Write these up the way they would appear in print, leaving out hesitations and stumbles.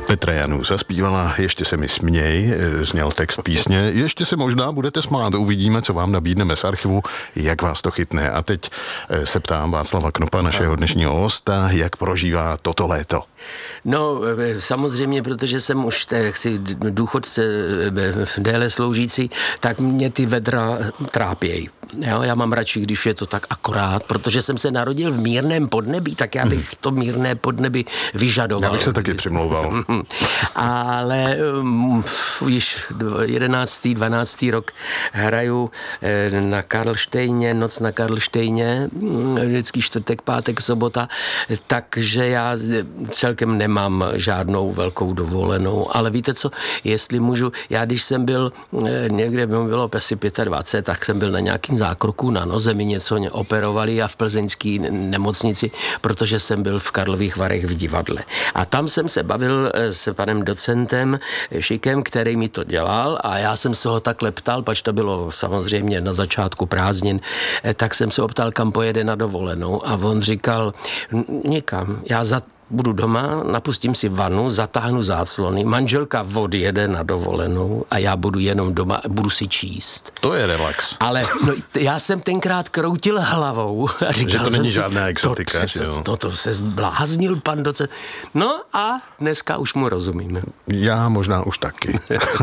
Petra Janů zaspívala Ještě se mi směj, zněl text písně. Ještě se možná budete smát, uvidíme, co vám nabídneme z archivu, jak vás to chytne. A teď se ptám Václava Knopa, našeho dnešního hosta, jak prožívá toto léto. No, samozřejmě, protože jsem už důchodce déle sloužící, tak mě ty vedra trápějí. Jo, já mám radši, když je to tak akorát, protože jsem se narodil v mírném podnebí, tak já bych to mírné podnebí vyžadoval. Já bych se taky přimlouval. Ale již 11. 12. rok hraju na Karlštejně, noc na Karlštejně, vždycky čtvrtek, pátek, sobota, takže já celkem nemám žádnou velkou dovolenou, ale víte co, jestli můžu, já když jsem byl někde, bylo asi 25, tak jsem byl na nějakým zákroku na noze, mi něco operovali a v plzeňské nemocnici, protože jsem byl v Karlových Varech v divadle. A tam jsem se bavil s panem docentem Šikem, který mi to dělal a já jsem se ho takhle ptal, pač to bylo samozřejmě na začátku prázdnin, tak jsem se optal, kam pojede na dovolenou a on říkal, nikam, budu doma, napustím si vanu, zatáhnu záclony, manželka odjede na dovolenou a já budu jenom doma, budu si číst. To je relax. Ale já jsem tenkrát kroutil hlavou a říkal, že to není žádná exotika, že jo? To se zbláznil pan docent. No a dneska už mu rozumím. Já možná už taky.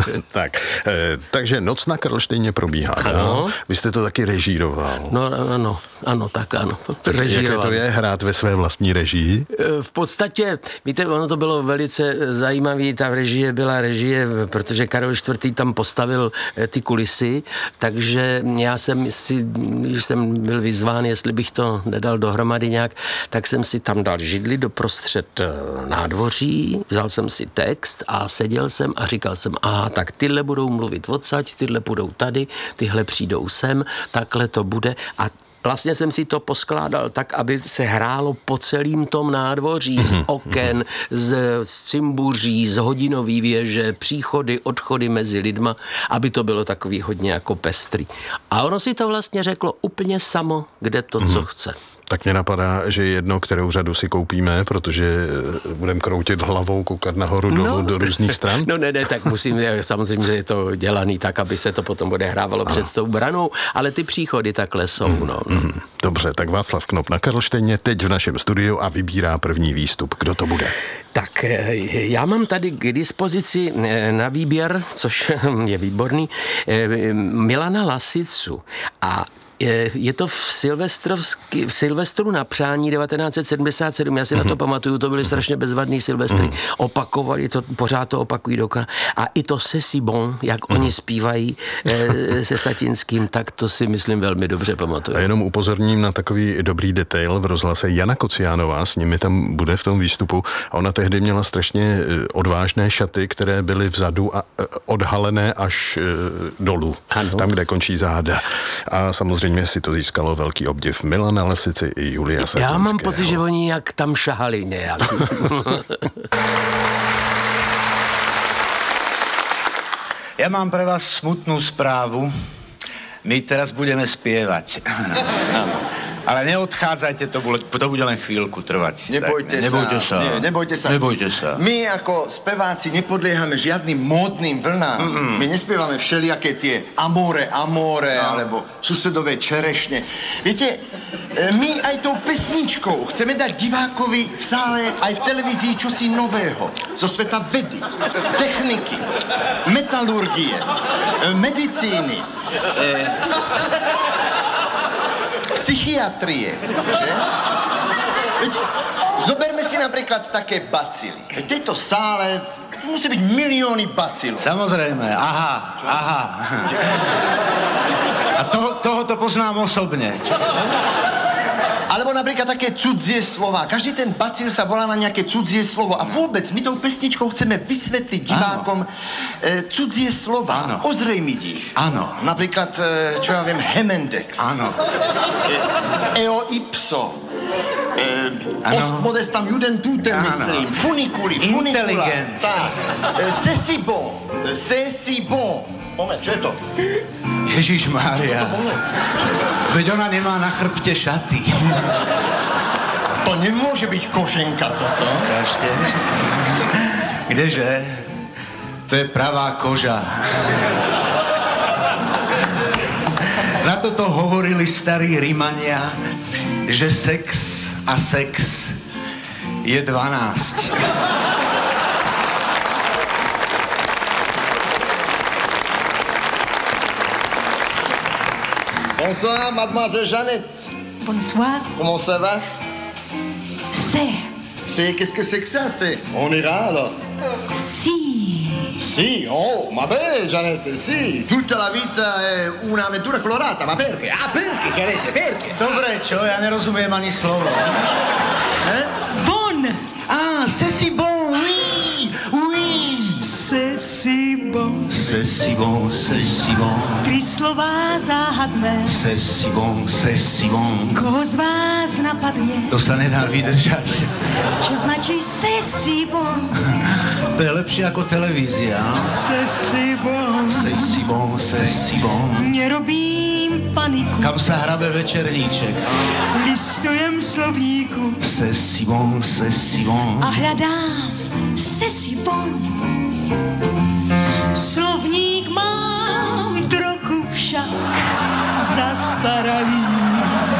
Takže noc na Karlštejně probíhá. Ano. Vy jste to taky režíroval. No, ano, tak ano. Jaké to je hrát ve své vlastní režii? V podstatě, víte, ono to bylo velice zajímavé, ta režie byla režie, protože Karel IV. Tam postavil ty kulisy, takže já jsem si, když jsem byl vyzván, jestli bych to nedal dohromady nějak, tak jsem si tam dal židli doprostřed nádvoří, vzal jsem si text a seděl jsem a říkal jsem, aha, tak tyhle budou mluvit odsaď, tyhle budou tady, tyhle přijdou sem, takhle to bude a vlastně jsem si to poskládal tak, aby se hrálo po celým tom nádvoří, z oken, z cimbuří, z hodinový věže, příchody, odchody mezi lidma, aby to bylo takový hodně jako pestrý. A ono si to vlastně řeklo úplně samo, kde to, co chce. Tak mě napadá, že jedno, kterou řadu si koupíme, protože budeme kroutit hlavou, koukat nahoru, dolů, do různých stran. No ne, tak musím, samozřejmě, že je to dělaný tak, aby se to potom odehrávalo před tou branou, ale ty příchody takhle jsou, no. Dobře, tak Václav Knop na Karlštejně, teď v našem studiu a vybírá první výstup. Kdo to bude? Tak já mám tady k dispozici na výběr, což je výborný, Milana Lasicu a je to v Silvestru na přání 1977, já si na to pamatuju, to byly strašně bezvadný Silvestry. Opakovali to, pořád to opakují dokonale. A i to C'est si bon, jak oni zpívají se Satinským, tak to si myslím velmi dobře pamatuju. A jenom upozorním na takový dobrý detail v rozhlase. Jana Kociánová s nimi tam bude v tom výstupu a ona tehdy měla strašně odvážné šaty, které byly vzadu a odhalené až dolů. Ano. Tam, kde končí záda. A samozřejmě si to získalo velký obdiv Milana Lasici i Julia Satinského. Já mám pocit, že oni jak tam šahali nějak. Ja mám pre vás smutnú správu. My teraz budeme spievať. Ale neodchádzajte, to bude len chvíľku trvať. Nebojte sa. My ako speváci nepodliehame žiadnym módnym vlnám. My nespievame všelijaké tie amore, alebo susedové čerešne. Viete, my aj tou pesničkou chceme dať divákovi v sále aj v televízii čosi nového. Zo sveta vedy, techniky, metalurgie, medicíny, psychiatrie, že? Veď, zoberme si napríklad také bacily. V tejto sále musí byť milióny bacilov. Samozrejme, aha. A tohoto poznám osobne. Alebo napríklad také cudzie slova. Každý ten bacil sa volá na nejaké cudzie slovo. A vôbec my tou pesničkou chceme vysvetliť divákom cudzie slova. Ozrejmiť ich. Áno. Napríklad, čo ja viem, Hemendex. Áno. Eo ipso. Post modestam judentutem, myslím. Funiculi, funicula. Inteligent. Tak. C'est si bon. Moment, čo je to? Ježišmária. Veď ona nemá na chrbte šaty. To nemôže byť koženka toto. Ešte. Kdeže? To je pravá koža. Na toto hovorili starí Rimania, že sex a sex je 12. Bonsoir, mademoiselle Jeannette. Bonsoir. Comment ça va? Qu'est-ce que c'est que ça? On ira alors? Sì, oh, ma bene Jeannette, sì. Tutta la vita è un'avventura colorata, ma perché? Ah, perché, Jeannette, perché? Dobre, čo? Ja nerozumiem ani slovo. Bon. Ah, c'est si bon, oui, oui. C'est si bon. C'est si bon, c'est si bon. 3 slová záhadné. C'est si bon, c'est si bon. Koho z vás napadne? To sa nedá vydržať. Čo značí c'est si bon? To je lepšie ako televízia. C'est si bon. C'est si bon, c'est si bon. Nerobím paniku. Kam sa hrabe večerníček? Listujem slovíku. C'est si bon, c'est si bon. A hľadám c'est si bon.